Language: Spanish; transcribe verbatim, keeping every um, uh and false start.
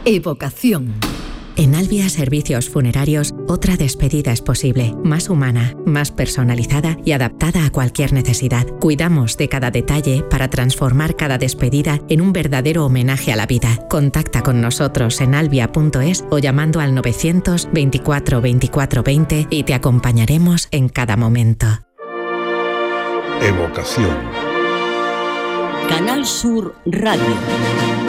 Evocación. En Albia Servicios Funerarios, otra despedida es posible, más humana, más personalizada y adaptada a cualquier necesidad. Cuidamos de cada detalle para transformar cada despedida en un verdadero homenaje a la vida. Contacta con nosotros en albia punto es o llamando al novecientos veinticuatro veinticuatro veinte y te acompañaremos en cada momento. Evocación. Canal Sur Radio.